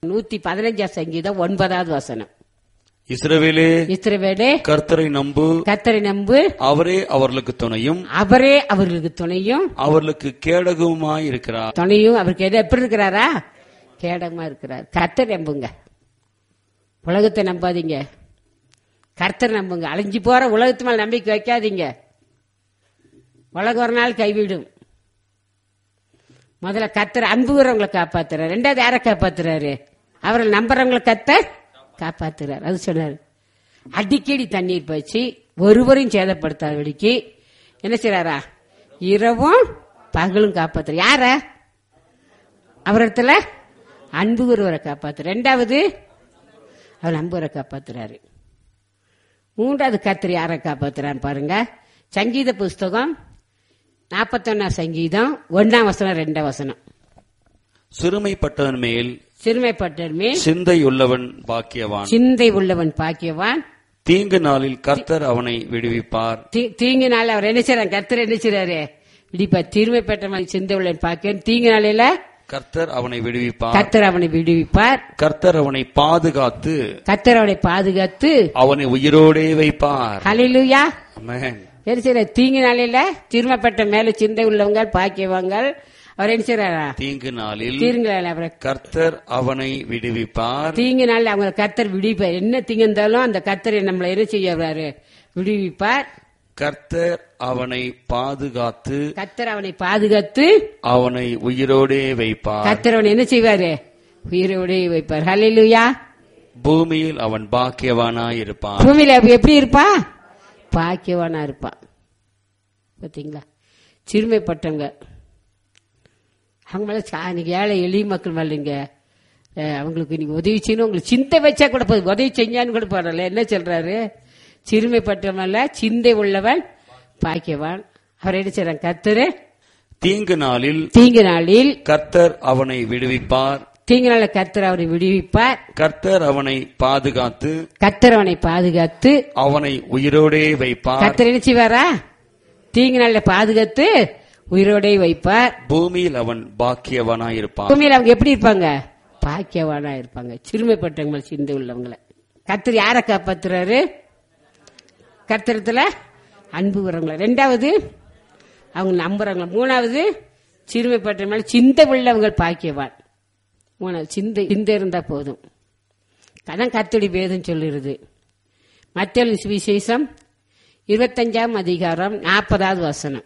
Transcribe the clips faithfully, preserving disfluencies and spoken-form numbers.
நூத்தி பதினஞ்சாம் சங்கீதம் ஒன்பதாவது வசனம். இஸ்ரவேலே இஸ்ரவேலே கர்த்தரை நம்பு, கர்த்தரை நம்பு, அவரே அவர்களுக்கு துணையும், அவரே அவர்களுக்கு துணையும், அவர்களுக்கு கேடகவுமாய் இருக்கிறார். துணையும் அவருக்கு எது எப்படி இருக்கிறாரா? கேடகமா இருக்கிறார். கர்த்தர் நம்புங்க, உலகத்தை நம்பாதீங்க, கர்த்தர் நம்புங்க. அழிஞ்சு போற உலகத்து மேல நம்பிக்கை வைக்காதீங்க. உலகம் ஒரு நாள் கைவிடும். முதல்ல கர்த்தர் அன்புகிறவங்களை காப்பாத்துறாரு. ரெண்டாவது யாரை காப்பாத்துறாரு? அவர்கள் நம்புறவங்களை கர்த்தர் காப்பாத்துறாரு. அது சொன்னாரு. அடிக்கடி தண்ணீர் பாய்ச்சி ஒருவரையும் சேதப்படுத்தாதபடிக்கு என்ன செய்யறாரா? இரவும் பகலும் காப்பாத்துற. யார? அவரிடத்துல அன்புகிறவரை காப்பாத்து. ரெண்டாவது அவர் அன்புரை காப்பாத்துறாரு. மூன்றாவது கர்த்தர் யாரை காப்பாத்துறான்னு பாருங்க. சங்கீத புஸ்தகம் நாற்பத்தி ஒன்னாம் சங்கீதம் ஒன்னாம் வசனம் ரெண்டாம் வசனம். சிறுமைப்பட்டவன் மேல் சிறுமைப்பட்டவன் மேல் சிந்தை உள்ளவன் பாக்கியவான், சிந்தை உள்ளவன் பாக்கியவான். தீங்கு நாளில் கர்த்தர் அவனை விடுவிப்பார். தீங்கு நாள் அவர் என்ன செய்யறாரு? கர்த்தர் என்ன செய்யறாரு? விடுப்பார். சிறுமைப்பட்டவன் சிந்தை உள்ளவன் பாக்கியவான். தீங்கு நாளில கர்த்தர் அவனை விடுவிப்பார். கர்த்தர் அவனை விடுவிப்பார். கர்த்தர் அவனை பாதுகாத்து கர்த்தர் அவனை பாதுகாத்து அவனை உயிரோடே வைப்பார். ஹல்லேலூயா. ஆமென். என்ன செய்யற? தீங்கு நாளில சிறுமைப்பட்ட மேல சிந்தை உள்ளவங்க பாக்கியவாங்க. அவர் என்ன செய்யறாரா? தீங்கு நாளில் தீங்கு நாள் அவரை கர்த்தர் அவனை விடுவிப்பார். தீங்கு நாள் அவங்க கர்த்தர் விடுவிப்பார். என்ன தீங்கு இருந்தாலும் அந்த கர்த்தரை நம்மளை என்ன செய்யறாரு? விடுவிப்பார். கர்த்தர் அவனை பாதுகாத்து கர்த்தர் அவனை பாதுகாத்து அவனை உயிரோடே வைப்பார். கர்த்தர் அவனை என்ன செய்வாரு? உயிரோடே வைப்பார். ஹல்லேலூயா. பூமியில் அவன் பாக்கியவானாய் இருப்பான். பூமியில எப்படி இருப்பா? பாக்கியவானா இருப்பான். பாத்தீங்களா? சிறுமைப்பட்டவங்க அவங்க மேல இன்னைக்கு ஏழை எளிய மக்கள் மேலங்க அவங்களுக்கு நீங்க உதவி செய்யணும். உங்களுக்கு சிந்தை வச்சா கூட போதும். உதவி செஞ்சான்னு கூட போறல. என்ன சொல்றாரு? சிறுமைப்பட்டவன் சிந்தை உள்ளவன் பாக்கியவான். அவர் என்ன செய்றாங்க? கர்த்தர் தீங்கு நாளில் தீங்கு நாளில் கர்த்தர் அவனை விடுவிப்பார். தீங்கு நாளில் கர்த்தர் அவனை விடுவிப்பார். கர்த்தர் அவனை பாதுகாத்து கர்த்தர் அவனை பாதுகாத்து அவனை உயிரோடே வைப்பார். கர்த்தர் என்ன செய்வாரா? தீங்கு நாளில் பாதுகாத்து உயிரோடே வைப்பார். பூமியில் அவன் பாக்கியவானாய் இருப்பான். பூமியில் அவங்க எப்படி இருப்பாங்க? பாக்கியவானா இருப்பாங்க. சிறுமைப்பட்டவங்க சிந்தை உள்ளவங்களை கர்த்தர் யாரை காப்பாத்துறாரு? கர்த்தரத்துல அன்பு வரவங்களை. ரெண்டாவது அவங்க நம்புறவங்க. மூணாவது சிறுமைப்பட்டவங்க சிந்தை உள்ளவங்க பாக்கியவான். மூணாவது சிந்தை சிந்தை இருந்தா போதும். அதான் கர்த்தருடைய வேதம் சொல்லுறது. மத்தேயு சுவிசேஷம் இருபத்தஞ்சாம் அதிகாரம் நாற்பதாவது வசனம்.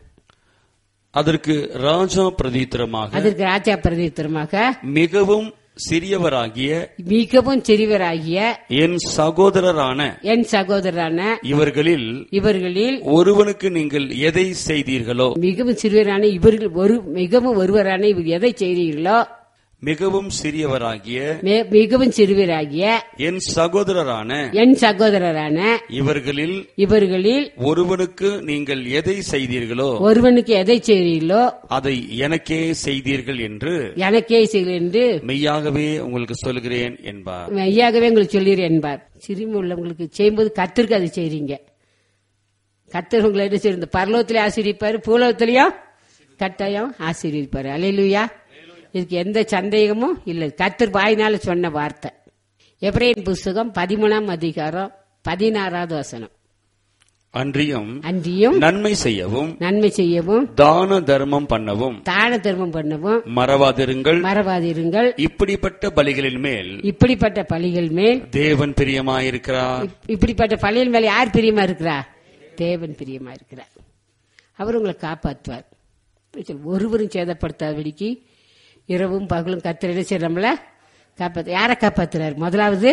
அதற்கு ராஜா பிரதித்திரமாக அதற்கு ராஜா பிரதித்திரமாக மிகவும் சிறியவராகிய மிகவும் சிறியவராகிய என் சகோதரரான என் சகோதரரான இவர்களில் இவர்களில் ஒருவனுக்கு நீங்கள் எதை செய்தீர்களோ, மிகவும் சிறியவரான இவர்கள் ஒரு மிகவும் ஒருவரான இவர் எதை செய்தீர்களோ, மிகவும் சிறியவராகிய மிகவும் சிறுவராகிய என் சகோதரரான என் சகோதரரான இவர்களில் இவர்களில் ஒருவனுக்கு நீங்கள் எதை செய்தீர்களோ, ஒருவனுக்கு எதை செய்தீர்களோ அதை எனக்கே செய்தீர்கள் என்று எனக்கே செய்கிறேன் என்று மெய்யாகவே உங்களுக்கு சொல்கிறேன் என்பார். மெய்யாகவே உங்களுக்கு சொல்கிறேன் என்பார். சிறுமி உள்ளவங்களுக்கு செய்யும்போது கர்த்தருக்கு அதை செய்றீங்க. கர்த்தர் உங்களை என்ன செய்ய பரலோகத்திலே ஆசீர்வதிப்பாரு, பூலோகத்திலையும் கட்டாயம் ஆசீர்வதிப்பாரு. அல்லேலூயா. இதுக்கு எந்த சந்தேகமும் இல்லை. கர்த்தர் வாயினால சொன்ன வார்த்தை. எபிரேயர் புஸ்தகம் பதிமூணாம் அதிகாரம் பதினாறாவது வசனம். அன்றியும் அன்றியும் நன்மை செய்யவும் நன்மை செய்யவும் தான தர்மம் பண்ணவும் தான தர்மம் பண்ணவும் மறவாதிருங்கள் மறவாதிருங்கள் இப்படிப்பட்ட பலிகளின் மேல் இப்படிப்பட்ட பலிகள் மேல் தேவன் பிரியமாயிருக்கிறார். இப்படிப்பட்ட பலிகள் மேல் யார் பிரியமா இருக்கிறா? தேவன் பிரியமா இருக்கிறார். அவர் உங்களை காப்பாற்றுவார். ஒருவரும் சேதப்படுத்தாதபடிக்கு இரவும் பகலும் கர்த்தர் என்ன செய்யறோம்ல காப்பாத்து. யாரை காப்பாத்துறாரு? முதலாவது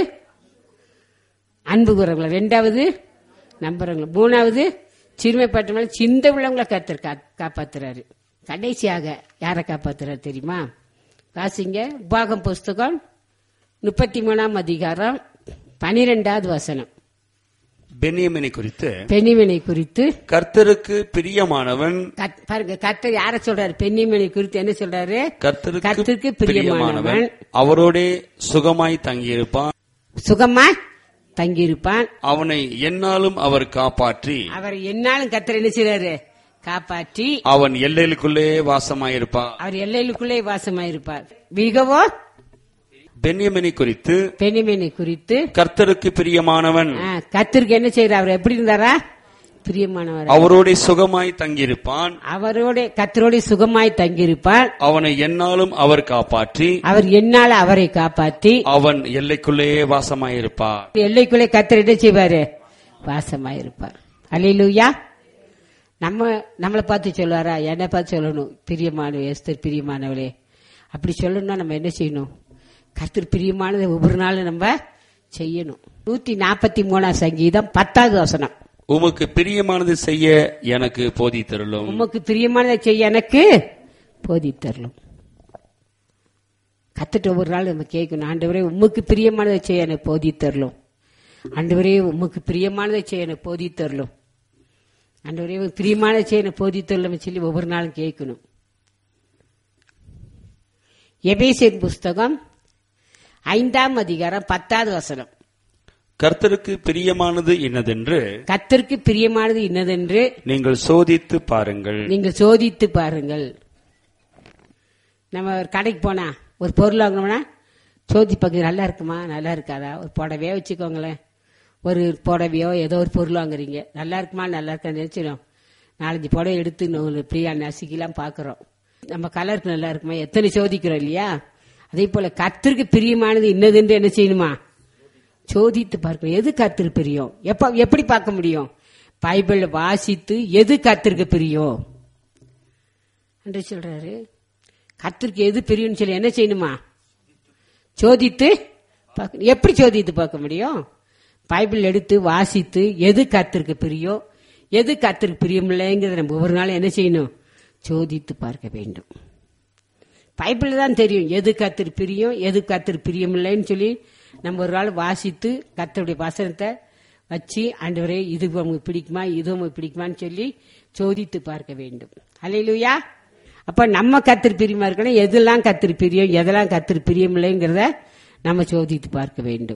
அன்பு கூறவங்கள, ரெண்டாவது நம்புறவங்கள, மூணாவது சிறுமைப்பட்ட சிந்தை உள்ளவங்களை கர்த்தர் காப்பாத்துறாரு. கடைசியாக யாரை காப்பாத்துறாரு தெரியுமா? வாசிங்க உபாகம் புஸ்தகம் முப்பத்தி மூணாம் அதிகாரம் பனிரெண்டாவது வசனம். பென்யமீனை குறித்து பென்யமீனை குறித்து கர்த்தருக்கு பிரியமானவன். பாருங்க, கர்த்தர் யார சொல்றாரு? பென்யமீனை குறித்து என்ன சொல்றாரு? கர்த்தருக்கு பிரியமானவன் அவரோடே சுகமாய் தங்கியிருப்பான். சுகமாய் தங்கியிருப்பான். அவனை எந்நாளும் அவர் காப்பாற்றி அவர் எந்நாளும் கர்த்தர் என்ன செய்றாரு? காப்பாற்றி அவன் எல்லைகளுக்குள்ளே வாசமாயிருப்பார். அவர் எல்லைகளுக்குள்ளே வாசமாயிருப்பார். மிகவும் பென்யமீனை குறித்து பென்யமீனை குறித்து கர்த்தருக்கு பிரியமானவன். ஆ, கர்த்தருக்கு என்ன செய்யற? அவர் எப்படி இருந்தாரா? பிரியமானவர். அவரோட சுகமாய் தங்கியிருப்பான். அவரோட கர்த்தரோட சுகமாய் தங்கியிருப்பான். அவனை எந்நாளும் அவர் காப்பாற்றி அவர் என்னால் அவரை காப்பாற்றி அவன் எல்லைக்குள்ளே வாசமாயிருப்பார். எல்லைக்குள்ளே கர்த்தர் என்ன செய்வாரு? வாசமாயிருப்பார். அல்லேலூயா. நம்ம நம்மளை பார்த்து சொல்லுவாரா? என்னை பார்த்து சொல்லணும், பிரியமானவ எஸ்தர் பிரியமானவளே அப்படி சொல்லணும்னா நம்ம என்ன செய்யணும்? கர்த்தர் பிரியமானதை ஒவ்வொரு நாளும் நம்ம செய்யணும். நூத்தி நாற்பத்தி மூணாம் சங்கீதம் பத்தாவது வசனம். உமக்கு பிரியமானது செய்ய எனக்கு போதித்தருளும். உமக்கு பிரியமானதை செய்ய எனக்கு போதித்தருளும். கத்துட்டு ஒவ்வொரு நாள் நம்ம கேட்கணும், ஆண்டவரே உமக்கு பிரியமானதை செய்ய எனக்கு போதித்தருளும். ஆண்டவரே உமக்கு பிரியமானதை செய்ய எனக்கு போதித்தருளும். ஆண்டவரே பிரியமானதை செய்ய எனக்கு போதித்தருளும் சொல்லி ஒவ்வொரு நாளும் கேட்கணும். எபேசியர் புஸ்தகம் ஐந்தாம் அதிகாரம் பத்தாவது வசனம். கர்த்தருக்கு பிரியமானது இன்னதென்று கர்த்தருக்கு பிரியமானது இன்னதென்று நீங்கள் சோதித்து பாருங்கள். நீங்கள் சோதித்து பாருங்கள். நம்ம ஒரு கடைக்கு போனா ஒரு பொருள் வாங்கணும்னா சோதி பார்க்க நல்லா இருக்குமா நல்லா இருக்காதா? ஒரு புடவையோ வச்சுக்கோங்களேன், ஒரு புடவையோ ஏதோ ஒரு பொருள் வாங்குறீங்க, நல்லா இருக்குமா நல்லா இருக்கா நினைச்சிடும். நாலஞ்சு புடவை எடுத்து பிரியா நசுக்கிலாம் பாக்குறோம், நம்ம கலருக்கு நல்லா இருக்குமா எத்தனை சோதிக்கிறோம் இல்லையா? அதே போல கர்த்தருக்கு பிரியமானது இன்னதென்று என்ன செய்யணுமா? சோதித்து பார்க்கணும். எது கர்த்தருக்கு பிரியம்? எப்ப எப்படி பார்க்க முடியும்? பைபிள் வாசித்து எது கர்த்தருக்கு பிரியம் என்று சொல்றாரு. கர்த்தருக்கு எது பிரியும் சொல்லி என்ன செய்யணுமா? சோதித்து பார்க்கணும். எப்படி சோதித்து பார்க்க முடியும்? பைபிள் எடுத்து வாசித்து எது கர்த்தருக்கு பிரியம், எது கர்த்தருக்கு பிரியமில்லைங்கிறத நம்ம ஒவ்வொரு நாளும் என்ன செய்யணும்? சோதித்து பார்க்க வேண்டும். பைபிள் தான் தெரியும் எது கர்த்தருக்கு பிரியம், எது கர்த்தருக்கு பிரியமில்லைன்னு சொல்லி நம்ம ஒரு நாள் வாசித்து கர்த்தருடைய வசனத்தை வச்சு ஆண்டவரே இது உங்களுக்கு பிடிக்குமா இது உங்களுக்கு பிடிக்குமான்னு சொல்லி சோதித்து பார்க்க வேண்டும். அல்லேலூயா. அப்ப நம்ம கர்த்தருக்கு பிரியமா இருக்கணும். எதெல்லாம் கர்த்தருக்கு பிரியம், எதெல்லாம் கர்த்தருக்கு பிரியமில்லைங்கிறத நம்ம சோதித்து பார்க்க வேண்டும்.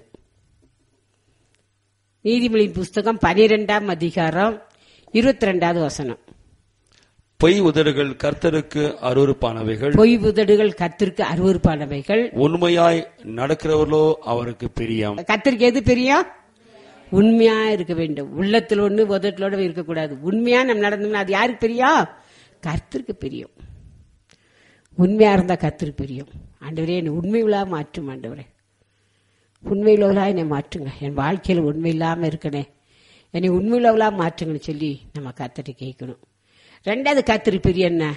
நீதிமொழியின் புஸ்தகம் பனிரெண்டாம் அதிகாரம் இருபத்தி ரெண்டாவது வசனம். பொய் உதடுகள் கர்த்தருக்கு அருவருப்பானவைகள். பொய் உதடுகள் கர்த்தருக்கு அருவருப்பானவைகள். உண்மையாய் நடக்கிறவர்களோ அவருக்கு பிரியம். கர்த்தருக்கு எது பிரியம்? உண்மையா இருக்க வேண்டும். உள்ளத்துல ஒண்ணு உதட்டலோட இருக்கக்கூடாது. உண்மையா நம்ம நடந்தோம்னா அது யாருக்கு பிரியம்? கர்த்தருக்கு பிரியம். உண்மையா இருந்தா கர்த்தருக்கு பிரியம். ஆண்டவரே என்னை உண்மை உள்ளா மாற்றும். ஆண்டவரே உண்மை உள்ளவளா என்னை மாற்றுங்க. என் வாழ்க்கையில உண்மை இல்லாம இருக்கனே என்னை உண்மை உள்ளவளா மாற்றுங்கன்னு சொல்லி நம்ம கர்த்தரை கேட்கணும். ரெண்டாவது கர்த்தருக்கு பிரியம் என்ன?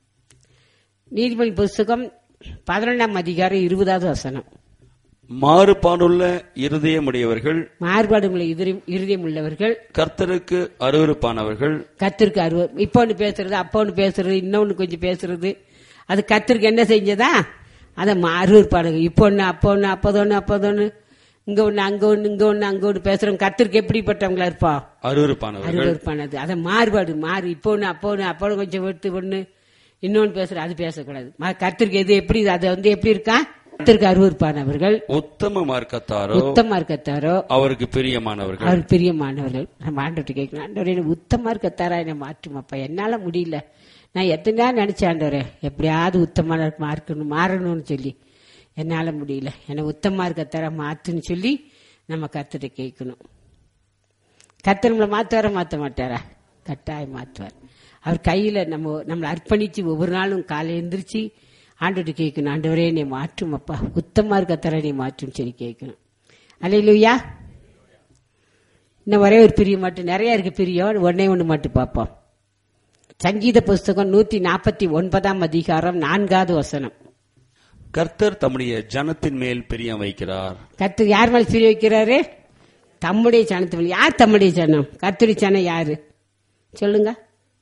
நீதிமொழி புஸ்தகம் பதினொன்றாம் அதிகாரம் இருபதாவது வசனம். மாறுபாடுள்ள இருதயமுடையவர்கள் மாறுபாடுள்ள இருதயம் உள்ளவர்கள் கர்த்தருக்கு அருவருப்பானவர்கள். கர்த்தருக்கு அருவ இப்ப ஒண்ணு பேசுறது அப்ப ஒண்ணு பேசுறது இன்னொன்னு கொஞ்சம் பேசுறது அது கர்த்தருக்கு என்ன செஞ்சதா? அத அருவருப்பானது. இப்ப ஒண்ணு அப்ப ஒண்ணு அப்பதொன்னு அப்பதொன்னு இங்க ஒண்ணு அங்க ஒண்ணு இங்க ஒண்ணு அங்க ஒண்ணு பேசுறோம். கர்த்தருக்கு எப்படிப்பட்டவங்களா இருப்பா? அருவருப்பானவர்கள். அருவருப்பானது. அத மாறுபாடு மாறு. இப்ப ஒண்ணு அப்ப ஒண்ணு அப்ப கொஞ்சம் எடுத்து ஒண்ணு இன்னொன்னு பேசுற அது பேசக்கூடாது. கர்த்தருக்கு எது எப்படி அது வந்து எப்படி இருக்கா? கர்த்தருக்கு அருவருப்பானவர்கள் உத்தம மார்க்கத்தாரோ உத்தம மார்க்கத்தாரோ அவருக்கு பிரியமானவர்கள். அவருக்கு பிரியமானவர்கள். நம்ம ஆண்டவர்கிட்ட கேட்கணும், ஆண்டவரே உத்தம மார்க்கத்தாரா என்னை மாற்றுமாப்பா, என்னால முடியல, நான் எத்தனை நேரம் நினைச்சேன் ஆண்டவரே எப்படியாவது உத்தம மார்க்கணும் மாறணும்னு சொல்லி என்னால முடியல, என்னை உத்தம மார்க்கத்தாரா மாத்துன்னு சொல்லி நம்ம கர்த்தரை கேட்கணும். கர்த்தர் நம்மளை மாத்துவாரா மாற்ற மாட்டாரா? கட்டாயம் மாற்றுவார். அவர் கையில நம்ம நம்மளை அர்ப்பணிச்சு ஒவ்வொரு நாளும் காலை எந்திரிச்சு ஆண்டவர்கிட்ட கேட்கணும், ஆண்டவரே என்னை மாற்றும் அப்பா, உத்தமா இருக்கத்தார நீ மாற்றும் சொல்லி கேட்கணும். அல்லேலூயா. இன்னும் ஒரே ஒரு பிரியம் மட்டும், நிறைய இருக்கு பிரியம், ஒன்னே ஒண்ணு மட்டும் பார்ப்போம். சங்கீத புஸ்தகம் நூத்தி நாற்பத்தி ஒன்பதாம் அதிகாரம் நான்காவது வசனம். கர்த்தர் தம்முடைய ஜனத்தின் மேல் பிரியம் வைக்கிறார். கர்த்தர் யார் மேல் பிரியம் வைக்கிறாரு? தம்முடைய ஜனத்தின் மேல். யார் தம்முடைய ஜனம்? கர்த்தருடைய ஜனம் யாரு சொல்லுங்க.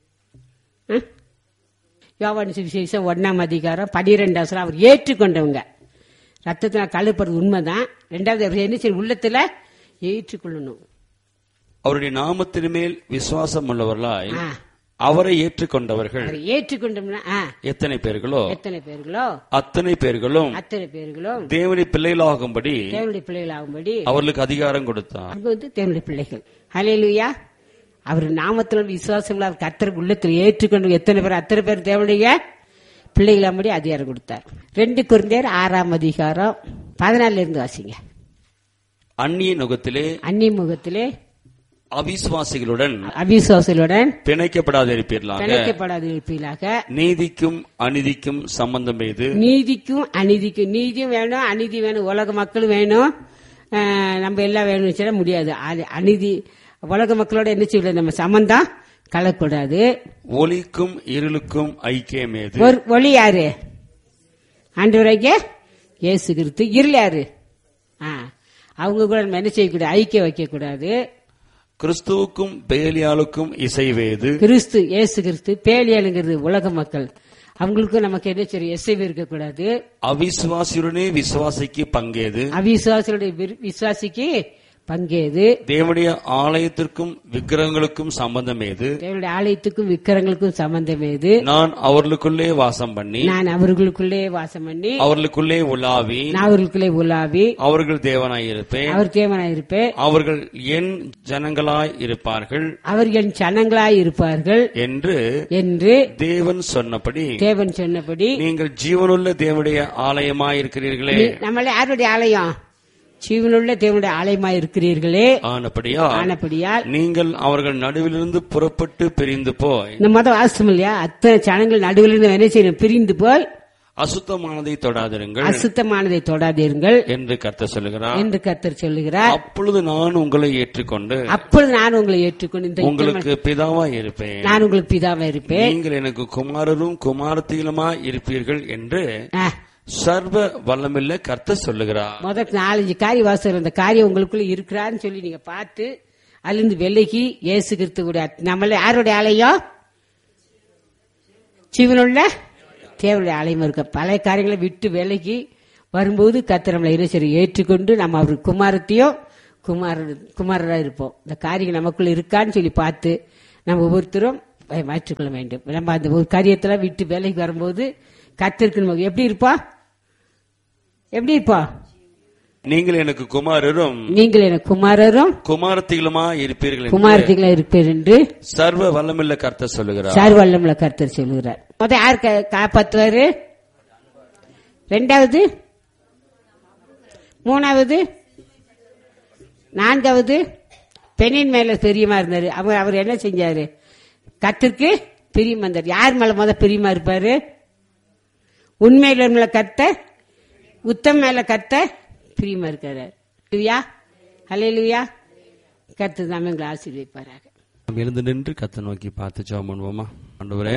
யோவான் சுவிசேஷம் ஒன்னாம் அதிகாரம் பனிரெண்டாம் வசனம். அவர் ஏற்றுக்கொண்டவங்க ரத்தத்தினால் கழுவுறது உண்மைதான். ரெண்டாவது அவர் என்ன செய்ய உள்ளத்துல ஏற்றுக்கொள்ளணும். அவருடைய நாமத்தின் மேல் விசுவாசம் உள்ளவர்களாய் அவரை ஏற்றுக்கொண்டவர்கள் ஏற்றுக்கொண்டோம்னா எத்தனை பேர்களோ எத்தனை பேர்களோ அத்தனை பேர்களும் அத்தனை பேர்களும் தேவனுடைய பிள்ளைகளாகும்படி தேவனுடைய பிள்ளைகளாகும்படி அவர்களுக்கு அதிகாரம் கொடுத்தார். அது வந்து தேவனுடைய பிள்ளைகள். ஹல்லேலூயா. அவர் நாமத்தில் விசுவாசம் அவர் கர்த்தருக்கு உள்ளத்தில் ஏற்றுக்கொண்டு எத்தனை பேர் அத்தனை பேர் தேவனுடைய பிள்ளைகளாகும்படி அதிகாரம் கொடுத்தார். ரெண்டு கொரிந்தியர் ஆறாம் அதிகாரம் பதினாலுல இருந்து வாசிங்க. அந்நிய நுகத்திலே அந்நிய முகத்திலே அவிசுவாசிகளுடன் அவிசுவாசிகளுடன் பிணைக்கப்படாதிருப்பீர்களாக. பிணைக்கப்படாதிருப்பீர்களாக. நீதிக்கும் அநீதிக்கும் சம்பந்தம் ஏது? நீதிக்கும் அநீதிக்கும், நீதியும் வேணும் அநீதி வேணும். உலக மக்களும் வேணும், நம்ம எல்லாம் வேணும்னு சொல்ல முடியாது. அநீதி உலக மக்களோட என்ன செய்யல, நம்ம சம்பந்தம் கலக்கூடாது. ஒளிக்கும் இருளுக்கும் ஐக்கியம் ஏது? ஒரு ஒளி யாரு? ஆண்டவராகிய இயேசு கிறிஸ்து. இருள் யாரு? அவங்க கூட நம்ம என்ன செய்யக்கூடாது, ஐக்கியம் வைக்க கூடாது. கிறிஸ்துவுக்கும் பேலியாளுக்கும் இசைவேது? கிறிஸ்து இயேசு கிறிஸ்து. பேலியாளுங்கிறது உலக மக்கள், அவங்களுக்கும் நமக்கு என்ன சரி இசைவு இருக்க கூடாது. அவிசுவாசியுடனே விசுவாசிக்கு பங்கேது? அவிசுவாசியுடைய விசுவாசிக்கு பங்கேது? தேவனுடைய ஆலயத்திற்கும் விக்கிரகங்களுக்கும் சம்பந்தம் ஏது? தேவனுடைய ஆலயத்துக்கும் விக்கிரகங்களுக்கும் சம்பந்தம் ஏது? நான் அவர்களுக்குள்ளே வாசம் பண்ணி நான் அவர்களுக்குள்ளே வாசம் பண்ணி அவர்களுக்குள்ளே உலாவி நான் அவர்களுக்குள்ளே உலாவி அவர்கள் தேவனாயிருப்பேன் அவர் தேவனாயிருப்பேன் அவர்கள் என் ஜனங்களாய் இருப்பார்கள் அவர்கள் என் ஜனங்களாய் இருப்பார்கள் என்று என்று தேவன் சொன்னபடி தேவன் சொன்னபடி நீங்கள் ஜீவனுள்ள தேவனுடைய ஆலயமாய் இருக்கிறீர்களே. நம்மளே யாருடைய ஆலயம்? ஜீவனுள்ள தேவனுடைய ஆலயமாய் இருக்கிறீர்களே. ஆனபடியால் ஆனபடியால் நீங்கள் அவர்கள் நடுவிலிருந்து புறப்பட்டு பிரிந்து போய், இந்த மத வாசம் இல்லையா, அத்தனை ஜனங்கள் நடுவிலிருந்து என்ன செய்யணும், பிரிந்து போய் அசுத்தமானதை தொடாதிருங்கள் அசுத்தமானதை தொடாதீர்கள் என்று கர்த்தர் சொல்லுகிறார் என்று கர்த்தர் சொல்லுகிறார். அப்பொழுது நான் உங்களை ஏற்றுக்கொண்டு அப்பொழுது நான் உங்களை ஏற்றுக்கொண்டு உங்களுக்கு பிதாவாய் இருப்பேன் நான் உங்களுக்கு பிதாவாய் இருப்பேன் நீங்கள் எனக்கு குமாரரும் குமாரத்திலுமாய் இருப்பீர்கள் என்று சர்வ வல்லமில்ல கர்த்தர் சொல்லுகிறார். முதல் நாலஞ்சு காரிய வாசகர் அந்த காரியம் உங்களுக்குள்ள இருக்கிறான்னு சொல்லி நீங்க பார்த்து அதிலிருந்து விலகி இயேசு கிறிஸ்துவுடைய நம்மள யாருடைய ஆலயம்? ஜீவனுள்ள தேவனுடைய ஆலயம் இருக்க. பல காரியங்களை விட்டு விலகி வரும்போது கர்த்தர் நம்மளை இறைச்சரை ஏற்றுக்கொண்டு நம்ம அவர் குமாரத்தையும் குமார குமாரராக இருப்போம். இந்த காரியம் நமக்குள்ள இருக்கான்னு சொல்லி பார்த்து நம்ம ஒவ்வொருத்தரும் மாற்றிக்கொள்ள வேண்டும். நம்ம அந்த ஒரு காரியத்துல விட்டு விலகி வரும்போது கர்த்தருக்கு நமக்கு எப்படி இருப்பா எப்படி இருப்பா நீங்கள் எனக்கு குமாரரும் நீங்கள் எனக்கு குமாரரும் குமாரத்திகளுமா இருப்பீர்கள் குமாரத்திகளா இருப்பீர் என்று சர்வ வல்லமுள்ள கர்த்தர் சொல்லுகிறார். சர்வ வல்லமுள்ள கர்த்தர் சொல்லுகிறார். முதல் யார் காப்பாற்றுவாரு? ரெண்டாவது, மூணாவது, நான்காவது பெண்ணின் மேல பிரியமா இருந்தாரு. அவர் அவர் என்ன செஞ்சாரு? கர்த்தருக்கு பிரியமா இருந்தார். யார் மேல முத பிரியமா இருப்பாரு? உண்மையில மேல கர்த்தர், உத்தம மேல கர்த்தர் பிரியமா இருக்காரு. ஹல்லேலூயா. கர்த்தர் தாமே உங்களை ஆசீர்வதிப்பாராக. எழுந்து நின்று கர்த்தரை நோக்கி பார்த்து ஜெபம் பண்ணுவோமா? ஆண்டவரே,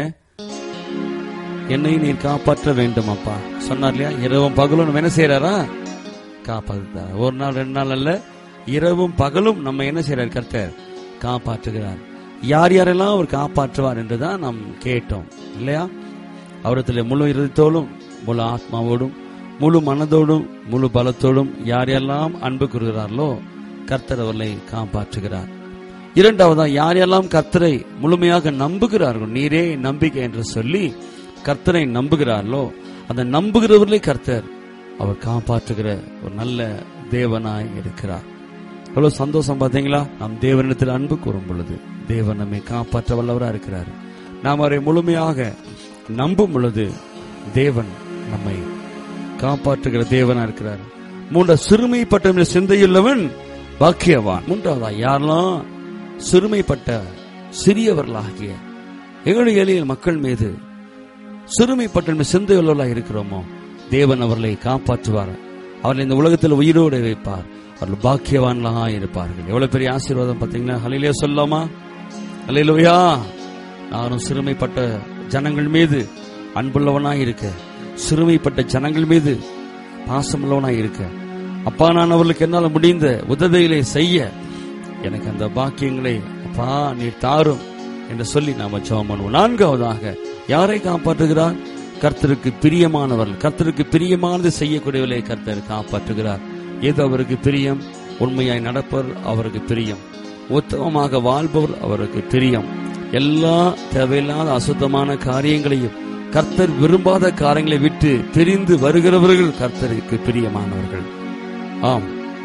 என்னை நீர் காப்பாற்ற வேண்டும் அப்பா சொன்னார் இல்லையா? இரவும் பகலும் என்ன செய்யறாரா? காப்பாற்றுறார். ஒரு நாள் ரெண்டு நாள் அல்ல, இரவும் பகலும் நம்ம என்ன செய்யறாரு? கர்த்தர் காப்பாற்றுகிறார். யார் யாரெல்லாம் அவர் காப்பாற்றுவார் என்றுதான் நாம் கேட்டோம் இல்லையா? அவரத்தில் முழு இருதயத்தோடும் முழு ஆத்மாவோடும் முழு மனதோடும் முழு பலத்தோடும் யாரெல்லாம் அன்பு கூறுகிறார்களோ கர்த்தர் அவர்களை காப்பாற்றுகிறார். இரண்டாவதா, யாரெல்லாம் கர்த்தரை முழுமையாக நம்புகிறார்கள், நீரே நம்பிக்கை என்று சொல்லி கர்த்தரை நம்புகிறார்களோ அந்த நம்புகிறவர்களை கர்த்தர் அவர் காப்பாற்றுகிற ஒரு நல்ல தேவனாய் இருக்கிறார். எவ்வளவு சந்தோஷம் பார்த்தீங்களா? நாம் தேவனிடத்தில் அன்பு கூறும் பொழுது தேவன் நம்மை காப்பாற்ற வல்லவராக இருக்கிறார். நாம் அவரை முழுமையாக நம்பும் பொழுது தேவன் நம்மை காப்பாற்றுகிற தேவனா இருக்கிறார். மூன்றாவது, சிறுமைப்பட்ட சிந்தையுள்ளவன் பாக்கியவான். மூன்றாவதா, யாரெல்லாம் சிறுமைப்பட்ட சிறியவர்களாகிய எங்களுடைய எளிய மக்கள் மீது சிறுமைப்பட்ட சிந்தையுள்ளவர்களாக இருக்கிறோமோ தேவன் அவர்களை காப்பாற்றுவார். அவர்களை இந்த உலகத்தில் உயிரோடு வைப்பார். அவர்கள் பாக்கியவான்களாக இருப்பார்கள். எவ்வளவு பெரிய ஆசீர்வாதம் பார்த்தீங்களா? ஹல்லேலூயா சொல்லாமா? ஹல்லேலூயா. நானும் சிறுமைப்பட்ட ஜனங்கள் மீது அன்புள்ளவனாய் இருக்க, சிறுமைப்பட்ட ஜனங்கள் மீது பாசமுள்ளவனாய் இருக்க, அப்பா நான் அவர்களுக்கு என்னால் முடிந்த உதவிகளை செய்ய எனக்கு அந்த பாக்கியங்களை அப்பா நீர் தாரும் என்று சொல்லி நாம ஜெபம் பண்ணுவோம். நான்காவதாக, யாரை காப்பாற்றுகிறார்? கர்த்தருக்கு பிரியமானவர்கள். கர்த்தருக்கு பிரியமானது செய்யக்கூடியவர்களை கர்த்தர் காப்பாற்றுகிறார். எது அவருக்கு பிரியம்? உண்மையாய் நடப்பவர் அவருக்கு பிரியம். உத்தமமாக வாழ்பவர் அவருக்கு பிரியம். எல்லா தேவையில்லாத அசுத்தமான காரியங்களையும் கர்த்தர் விரும்பாத காரியங்களை விட்டு பிரிந்து வருகிறவர்கள் கர்த்தருக்கு பிரியமானவர்கள். ஆம்,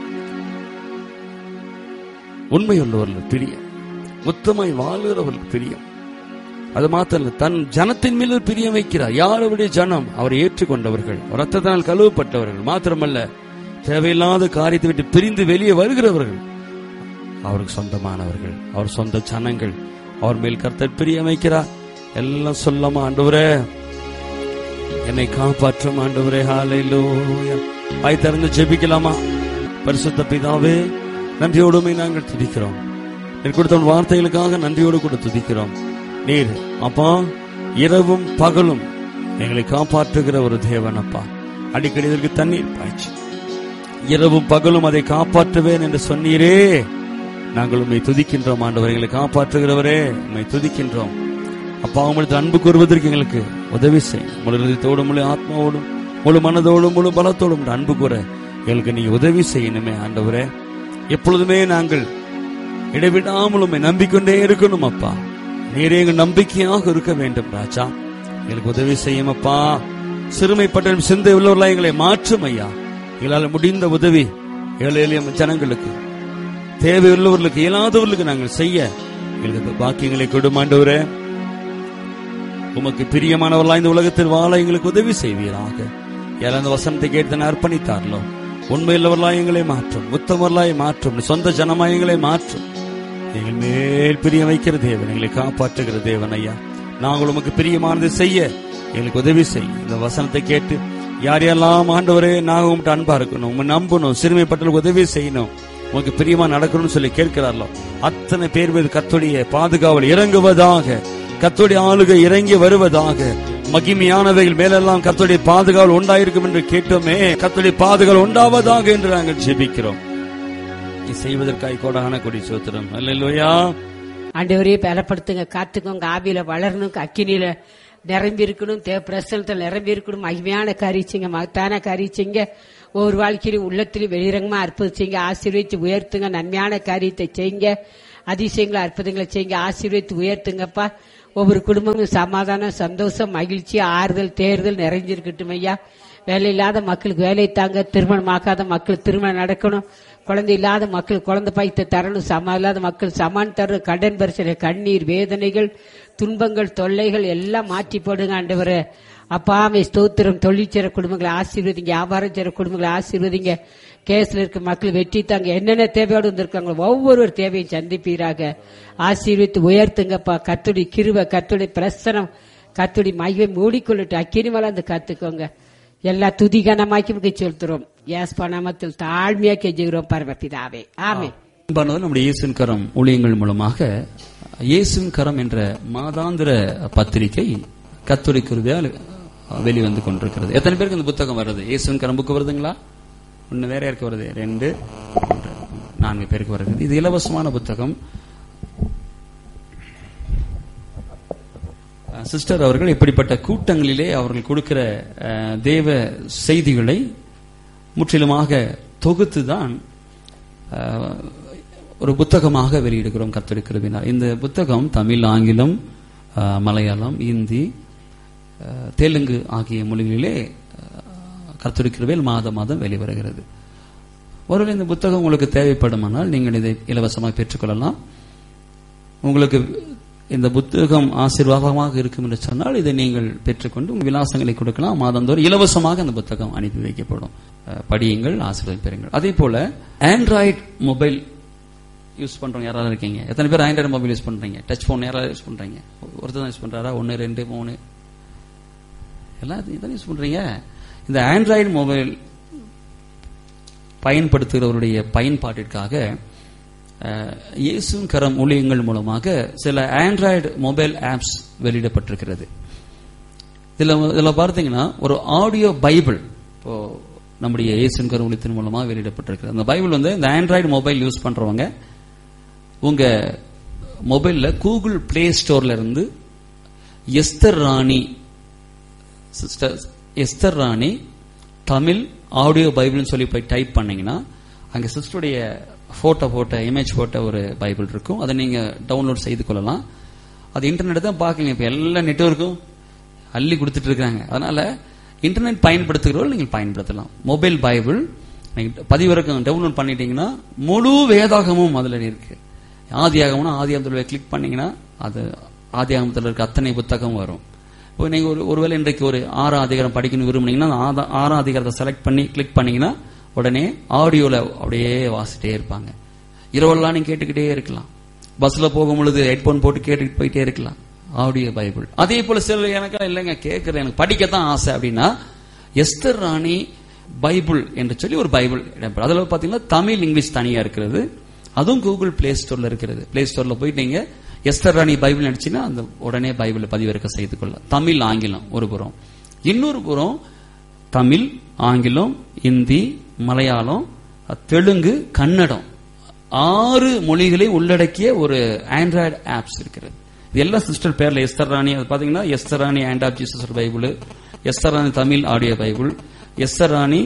உண்மையுள்ளவர்கள் பிரியம், உத்தமாய் வாழ்கிறவர்கள் பிரியம். அது மாத்திர தன் ஜனத்தின் மீது பிரியம் வைக்கிறார். யார் அவருடைய ஜனம்? அவரை ஏற்றுக்கொண்டவர்கள், ரத்தத்தினால் கழுவப்பட்டவர்கள். மாத்திரமல்ல, தேவையில்லாத காரியத்தை விட்டு பிரிந்து வெளியே வருகிறவர்கள் அவருக்கு சொந்தமானவர்கள், அவர் சொந்த ஜனங்கள். அவர் மேல் கர்த்தர் பிரியம் வைக்கிறார். எல்லாம் சொல்லாம, ஆண்டவரே என்னை காப்பாற்றும் ஆண்டவரே. ஹல்லேலூயா. வாய் திறந்து ஜெபிக்கலாமா? பரிசுத்த பிதாவே, நன்றியோடுமே நாங்கள் துதிக்கிறோம். நீர் கொடுத்த வார்த்தைகளுக்காக நன்றியோடு கூட துதிக்கிறோம். நீர் அப்பா இரவும் பகலும் எங்களை காப்பாற்றுகிற ஒரு தேவன் அப்பா. அடிக்கடி இதற்கு தண்ணீர் பாய்ச்சி இரவும் பகலும் அதை காப்பாற்றுவேன் என்று சொன்னீரே. நாங்கள் உண்மை துதிக்கின்றோம் ஆண்டவர். எங்களை காப்பாற்றுகிறவரே உண்மை துதிக்கின்றோம் அப்பா. உங்களுக்கு அன்பு கூறுவதற்கு எங்களுக்கு உதவி செய்யும். முழு ஹிருதயத்தோடும், முழு ஆத்மாவோடும், முழு மனதோடும், முழு பலத்தோடும் அன்பு கூற எங்களுக்கு நீங்க உதவி செய்யணுமே ஆண்டவரே. எப்பொழுதுமே நாங்கள் இடைவிடாமல் உண்மை நம்பிக்கொண்டே இருக்கணும் அப்பா. நீரே எங்கள் நம்பிக்கையாக இருக்க வேண்டும் ராஜா. எங்களுக்கு உதவி செய்யும் அப்பா. சிறுமைப்பட்ட சிந்தை உள்ளவர்களா எங்களை மாற்றும் ஐயா. எங்களால் முடிந்த உதவி ஏழை எளிய ஜனங்களுக்கு, தேவையுள்ளவர்களுக்கு, இயலாதவர்களுக்கு நாங்கள் செய்ய எங்களுக்கு பாக்கியங்களை கொடும் ஆண்டவரே. உமக்கு பிரியமானவர்களா இந்த உலகத்தில் வாழ எங்களுக்கு உதவி செய்வீராக. யாரும் அந்த வசனத்தை கேட்டு அர்ப்பணித்தார்களோ உண்மையுள்ளவர்களாய் எங்களை மாற்றும், உத்தமர்களாய் மாற்றும், சொந்த ஜனமாய் எங்களை மாற்றும். எங்கள் மேல் பிரியம் வைக்கிற தேவன், எங்களை காப்பாற்றுகிற தேவன் ஐயா. நாங்கள் உமக்கு பிரியமானதை செய்ய எங்களுக்கு உதவி செய்யும். இந்த வசனத்தை கேட்டு யார் யாரெல்லாம் ஆண்டவரே நாங்கள் உங்கள்கிட்ட அன்பா இருக்கணும், உங்க நம்பணும், சிறுமைப்பட்டவர்களுக்கு உதவி செய்யணும், உனக்கு பிரியமா நடக்கணும்னு சொல்லி கேட்கிறார்களோ அத்தனை பேர் மீது கர்த்தருடைய பாதுகாவல் இறங்குவதாக, கர்த்தருடைய ஆளுகை இறங்கி வருவதாக. மகிமையானவைகள் மேலெல்லாம் கர்த்தருடைய பாதுகாவல் உண்டாயிருக்கும் என்று கேட்டோமே. கர்த்தருடைய பாதுகாவல் உண்டாவதாக என்று நாங்கள் ஜெபிக்கிறோம். செய்வதற்காக கோடான கொடி சோத்திரம். அல்லேலூயா. ஆண்டவரே பலப்படுத்துங்க, காத்துக்கோங்க. ஆவியில வளரணும், அக்கினியில நிரம்பி இருக்கணும், தேவ பிரசனத்தில் நிரம்பி இருக்கணும். மகிமையான காரிச்சிங்க, மகத்தான காரிச்சிங்க. ஒவ்வொரு வாழ்க்கையிலும் உள்ளத்திலும் வெளிரங்கமா அற்புதம் ஆசீர்வதித்து உயர்த்துங்க. நன்மையான காரியத்தை செய்யுங்க, அதிசயங்களை அற்புதங்களை செய்யுங்க, ஆசீர்வதித்து உயர்த்துங்கப்பா. ஒவ்வொரு குடும்பமும் சமாதானம், சந்தோஷம், மகிழ்ச்சி, ஆறுதல், தேர்தல் நிறைஞ்சிருக்கட்டும் ஐயா. வேலை இல்லாத மக்களுக்கு வேலை தாங்க, திருமணம் ஆகாத மக்களுக்கு திருமணம் நடக்கணும், குழந்தை இல்லாத மக்கள் குழந்தை பாய்த்து தரணும், சமா இல்லாத மக்கள் சமான் தரணும். கடன் பிரச்சனை, கண்ணீர், வேதனைகள், துன்பங்கள், தொல்லைகள் எல்லாம் மாற்றி போடுங்க ஆண்டவரே. அப்பாமே ஸ்தோத்திரம். தொழிற்சேர குடும்பங்களை ஆசீர்வதிங்க, வியாபாரம் செய்ற குடும்பங்களை ஆசீர்வதிங்க. கேஸ்ல இருக்க மக்கள் வெற்றி தாங்க. என்னென்ன தேவையோடு வந்திருக்காங்களோ ஒவ்வொரு தேவையும் சந்திப்பீராக. ஆசீர்வித்து உயர்த்துங்கப்பா. கர்த்தருடைய கிருபை, கர்த்தருடைய பிரசனம், கர்த்தருடைய மகிமை மூடிக்கொள்ளட்டு. அக்கினி வளர்ந்து காத்துக்கோங்க. எல்லா துதிகனமாக்கி செலுத்துறோம். யாஸ்பா நாமத்தில் தாழ்மையா கெஞ்சுகிறோம் பரமபிதாவே, ஆமென். நம்முடைய இயேசுவின் கரம் ஊழியங்கள் மூலமாக இயேசுவின் கரம் என்ற மாதாந்திர பத்திரிகை கர்த்தருடைய கிருபையால் வெளிவந்து கொண்டிருக்கிறது. எத்தனை பேருக்கு இந்த புத்தகம் வருது? இயேசுவின் கரம் புக்கு வருதுங்களா? ஒன்னு வேற யாருக்கு வருது? ரெண்டு, மூன்று, நான்கு பேருக்கு வருது. இது இலவசமான புத்தகம். சிஸ்டர் அவர்கள் இப்படிப்பட்ட கூட்டங்களிலே அவர்கள் கொடுக்கிற தேவ செய்திகளை முற்றிலுமாக தொகுத்துதான் ஒரு புத்தகமாக வெளியிடுகிறோம் கர்த்தருடைய கிருபையினால். இந்த புத்தகம் தமிழ், ஆங்கிலம், மலையாளம், இந்தி, தெலுங்கு ஆகிய மொழிகளிலே கர்த்தருடைய கிருபையில் மாதம் மாதம் வெளிவருகிறது. ஒருவேளை இந்த புத்தகம் உங்களுக்கு தேவைப்படுமானால் நீங்கள் இதை இலவசமாக பெற்றுக்கொள்ளலாம். உங்களுக்கு இந்த புத்தகம் ஆசீர்வாதமாக இருக்கும் என்று சொன்னால் இதை நீங்கள் பெற்றுக்கொண்டு உங்கள் விலாசங்களை கொடுக்கலாம். மாதந்தோறும் இலவசமாக அந்த புத்தகம் அனுப்பி வைக்கப்படும். படியுங்கள், ஆசீர்வாதம் பெறுங்கள். அதே போல ஆண்ட்ராய்டு மொபைல் யூஸ் பண்றவங்க யாராவது இருக்கீங்க? எத்தனை பேர் ஆண்ட்ராய்டு மொபைல் யூஸ் பண்றீங்க? டச் போன் யாராவது யூஸ் பண்றீங்க? ஒருத்தர் தான் யூஸ் பண்றாரா? ஒன்னு, ரெண்டு, மூணு, எல்லாம் இதான் யூஸ் பண்றீங்க. இந்த ஆண்ட்ராய்டு மொபைல் பயன்படுத்துகிறவருடைய பயன்பாட்டிற்காக இயேசுவின் கரம் ஊழியங்கள் மூலமாக சில ஆண்ட்ராய்டு மொபைல் ஆப்ஸ் வெளியிடப்பட்டிருக்கிறது. இதுல இதுல பார்த்தீங்கன்னா ஒரு ஆடியோ பைபிள் இப்போ நம்முடைய இயேசுவின் கரம் ஊழியத்தின் மூலமாக வெளியிடப்பட்டிருக்கிறது. அந்த பைபிள் வந்து இந்த ஆண்ட்ராய்டு மொபைல் யூஸ் பண்றவங்க உங்க மொபைல்ல கூகுள் பிளே ஸ்டோர்ல இருந்து எஸ்தர் ராணி சிஸ்டர் எஸ்தர் ராணி தமிழ் ஆடியோ பைபிள்னு சொல்லி போய் டைப் பண்ணீங்கன்னா அங்க சிஸ்டருடைய போட்டோ போட்ட இமேஜ் போட்ட ஒரு பைபிள் இருக்கும். அதை நீங்க டவுன்லோட் செய்து கொள்ளலாம். அது இன்டர்நெட் தான் பாக்கீங்க. இப்ப எல்லா நெட்வொர்க்கும் அள்ளி கொடுத்துட்டு இருக்காங்க. அதனால இன்டர்நெட் பயன்படுத்துகிறவர்கள் நீங்கள் பயன்படுத்தலாம். மொபைல் பைபிள் நீங்க பதிவிறக்கம் டவுன்லோட் பண்ணிட்டீங்கன்னா முழு வேதாகமும் அதுல இருக்கு. ஆதியாகம்னா ஆதியாகமத்தில் கிளிக் பண்ணீங்கன்னா அது ஆதியாகமத்தில் இருக்க அத்தனை புத்தகம் வரும். இப்போ நீங்க ஒரு ஒருவேளை இன்றைக்கு ஒரு ஆறாம் அதிகாரம் படிக்கணும் விரும்புனீங்கன்னா ஆறாம் அதிகாரத்தை செலக்ட் பண்ணி கிளிக் பண்ணீங்கன்னா உடனே ஆடியோல அப்படியே வாசிட்டே இருப்பாங்க. இரவெல்லாம் நீங்க கேட்டுக்கிட்டே இருக்கலாம். பஸ்ல போகும் பொழுது ஹெட்போன் போட்டு கேட்டுக்கிட்டு போயிட்டே இருக்கலாம். Audio Bible. அதே போல சிலர் எனக்கு இல்லைங்க கேட்கறது எனக்கு படிக்கத்தான் ஆசை அப்படின்னா எஸ்தர் ராணி பைபிள் என்று சொல்லி ஒரு பைபிள் இடம்பெறும். அதுல பாத்தீங்கன்னா தமிழ் இங்கிலீஷ் தனியா இருக்கிறது. அதுவும் கூகுள் பிளே ஸ்டோர்ல இருக்கிறது. பிளே ஸ்டோர்ல போயிட்டு நீங்க எஸ்தர் ராணி பைபிள் நினைச்சுன்னா அந்த உடனே பைபிளை பதிவிறக்க செய்து கொள்ள. தமிழ் ஆங்கிலம் ஒரு புறம், இன்னொரு புறம் தமிழ் ஆங்கிலம் இந்தி மலையாளம் தெலுங்கு கன்னடம் ஆறு மொழிகளை உள்ளடக்கிய ஒரு ஆண்ட்ராய்டு ஆப்ஸ் இருக்கிறது. இது எல்லா சிஸ்டர் பேர்ல எஸ்தர் ராணி அது பாத்தீங்கன்னா Esther Rani hand of Jesus Bible, Esther Rani Tamil audio Bible, Esther Rani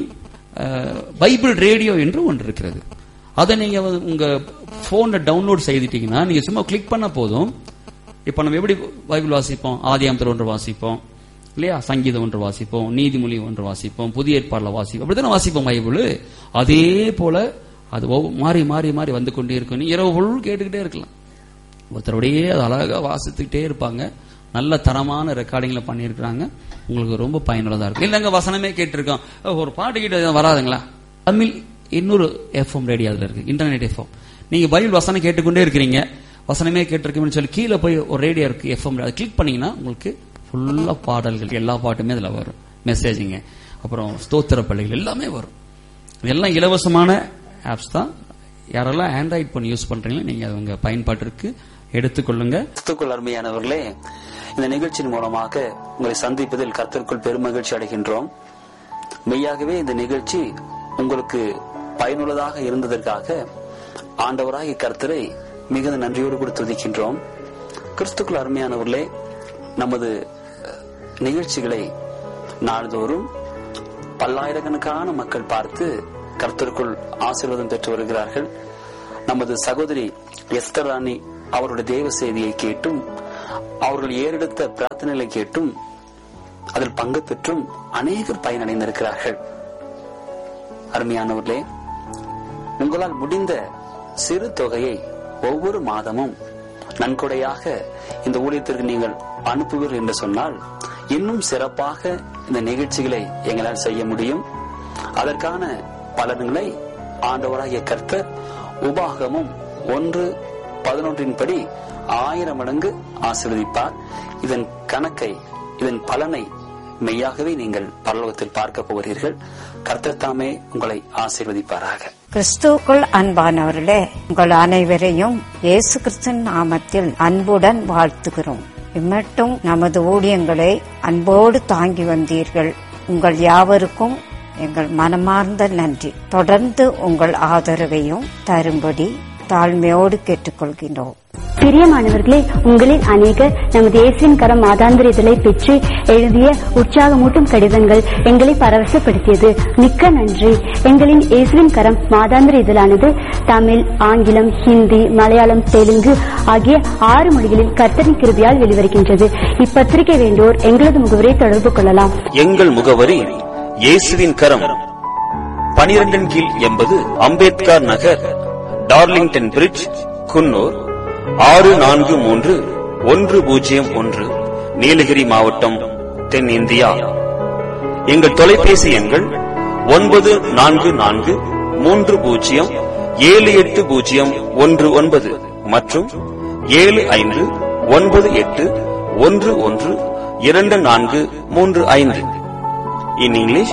Bible radio என்று ஒன்று இருக்கிறது. அதை நீங்க உங்க போன்ல டவுன்லோட் செய்துட்டீங்கன்னா நீங்க சும்மா கிளிக் பண்ண போதும். இப்ப நம்ம எப்படி பைபிள் வாசிப்போம்? ஆதியாகமத்தில் ஒன்று வாசிப்போம் இல்லையா, சங்கீதம் ஒன்று வாசிப்போம், நீதிமொழி ஒன்று வாசிப்போம், புதிய ஏற்பாடுல வாசிப்போம், அப்படித்தானே வாசிப்போம் பைபிள். அதே போல அது மாறி மாறி மாறி வந்து கொண்டே இருக்கும். இரவு பொருள் கேட்டுக்கிட்டே இருக்கலாம். ஒருத்தருடையே அது அழகா வாசித்துக்கிட்டே இருப்பாங்க. நல்ல தரமான ரெக்கார்டிங்ல பண்ணியிருக்கிறாங்க. உங்களுக்கு ரொம்ப பயனுள்ளதா இருக்கும். இல்லங்க வசனமே கேட்டிருக்கோம், ஒரு பாட்டு கிட்ட வராதுங்களா? தமிழ் இன்னொரு எஃப்எம் ரேடியோ அதுல இருக்கு, இன்டர்நெட் எஃப்எம். நீங்க பைபிள் வசனம் கேட்டுக்கொண்டே இருக்கிறீங்க, வசனமே கேட்டிருக்கீங்கன்னு சொல்லி கீழே போய் ஒரு ரேடியோ இருக்கு எஃப்எம், அதை கிளிக் பண்ணீங்கன்னா உங்களுக்கு ஃபுல்லா பாடல்கள் எல்லா பாட்டுமே அதுல வரும். மெசேஜிங்க அப்புறம் ஸ்தோத்திர பள்ளிகள் எல்லாமே வரும். இதெல்லாம் இலவசமான ஆப்ஸ் தான். யாரெல்லாம் ஆண்ட்ராய்டு போன் யூஸ் பண்றீங்களோ நீங்க உங்க பயன்பாட்டிற்கு எடுத்துக்கொள்ளுங்க. கிறிஸ்துவுக்குள் அருமையானவர்களே, இந்த நிகழ்ச்சியின் மூலமாக உங்களை சந்திப்பதில் கர்த்தருக்குள் பெருமகிழ்ச்சி அடைகின்றோம். மெய்யாகவே இந்த நிகழ்ச்சி உங்களுக்கு பயனுள்ளதாக இருந்ததற்காக ஆண்டவராகிய கர்த்தரை மிகுந்த நன்றியோடு கூட துதிக்கின்றோம். கிறிஸ்துவுக்குள் அருமையானவர்களே, நமது நிகழ்ச்சிகளை நாள்தோறும் பல்லாயிரக்கணக்கான மக்கள் பார்த்து கர்த்தருக்குள் ஆசீர்வாதம் பெற்று வருகிறார்கள். நமது சகோதரி எஸ்தர் ராணி அவருடைய தேவ செய்தியை கேட்டும் அவர்கள் ஏறெடுத்த பிரார்த்தனைகளை கேட்டும் அதில் பங்கு பெற்றும் அநேகர் பயனடைந்திருக்கிறார்கள். அருமையானவர்களே, உங்களால் முடிந்த சிறு தொகையை ஒவ்வொரு மாதமும் நன்கொடையாக இந்த ஊழியத்திற்கு நீங்கள் அனுப்புவீர்கள் என்று சொன்னால் இன்னும் சிறப்பாக இந்த நிகழ்ச்சிகளை எங்களால் செய்ய முடியும். அதற்கான பலன்களை ஆண்டவராகிய கர்த்தர் உபாகமும் ஒன்று பதினொன்றின் படி ஆயிரம் மடங்கு ஆசீர்வதிப்பார். இதன் கணக்கை இதன் பலனை மெய்யாகவே நீங்கள் பரலோகத்தில் பார்க்க போகிறீர்கள். கர்த்தர் தாமே உங்களை ஆசீர்வதிப்பாராக. கிறிஸ்துவுக்குள் அன்பானவர்களே, உங்கள் அனைவரையும் இயேசு கிறிஸ்துவின் நாமத்தில் அன்புடன் வாழ்த்துகிறோம். இம்மட்டும் நமது ஊழியங்களை அன்போடு தாங்கி வந்தீர்கள். உங்கள் யாவருக்கும் எங்கள் மனமார்ந்த நன்றி. தொடர்ந்து உங்கள் ஆதரவையும் தரும்படி தாழ்மையோடு கேட்டுக்கொள்கின்றோம். பிரியமானவர்களே, உங்களில் அநேகர் நமது இயேசுவின் கரம் மாதாந்திர இதழை பெற்று எழுதிய உற்சாகமூட்டும் கடிதங்கள் எங்களை பரவசப்படுத்தியது. மிக்க நன்றி. எங்களின் இயேசுவின் கரம் மாதாந்திர இதழானது தமிழ், ஆங்கிலம், ஹிந்தி, மலையாளம், தெலுங்கு ஆகிய ஆறு மொழிகளில் கர்த்தரின் கிருபையால் வெளிவருகின்றது. இப்பத்திரிகை வேண்டோர் எங்களது முகவரை தொடர்பு கொள்ளலாம். எங்கள் முகவரி இயேசுவின் கரம், பனிரெண்டின் கீழ் எண்பது அம்பேத்கர் நகர், டார்லிங்டன் பிரிட்ஜ், குன்னூர் ஆறு நான்கு மூன்று ஒன்று பூஜ்ஜியம் ஒன்று, நீலகிரி மாவட்டம், தென் இந்தியா. எங்கள் தொலைபேசி எண்கள் ஒன்பது நான்கு நான்கு மூன்று பூஜ்ஜியம் ஏழு எட்டு பூஜ்ஜியம் ஒன்று ஒன்பது மற்றும் ஏழு ஐந்து ஒன்பது எட்டு ஒன்று ஒன்று இரண்டு நான்கு மூன்று ஐந்து. In English,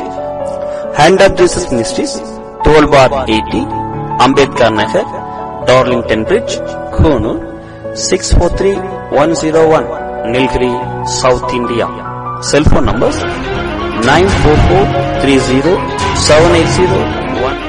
Hand of Jesus Ministries, twelve bar eighty, Ambedkar Nagar, Darlington Bridge, Konoor, six four three one zero one, Nilgiri, South India. Cell phone numbers nine four four three zero seven eight zero one.